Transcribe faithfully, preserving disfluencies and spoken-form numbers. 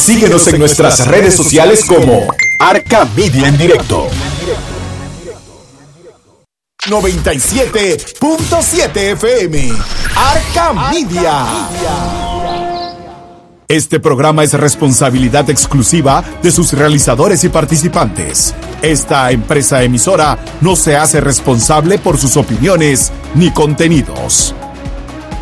Síguenos en nuestras redes sociales como Arca Media en Directo. noventa y siete punto siete F M. Arca Media. Este programa es responsabilidad exclusiva de sus realizadores y participantes. Esta empresa emisora no se hace responsable por sus opiniones ni contenidos.